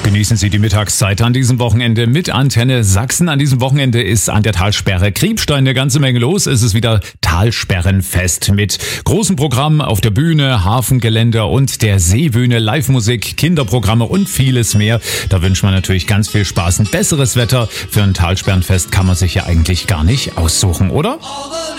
Genießen Sie die Mittagszeit an diesem Wochenende mit Antenne Sachsen. An diesem Wochenende ist an der Talsperre Kriebstein eine ganze Menge los. Es ist wieder Talsperrenfest mit großem Programm auf der Bühne, Hafengeländer und der Seebühne, Live-Musik, Kinderprogramme und vieles mehr. Da wünscht man natürlich ganz viel Spaß. Ein besseres Wetter für ein Talsperrenfest kann man sich ja eigentlich gar nicht aussuchen, oder?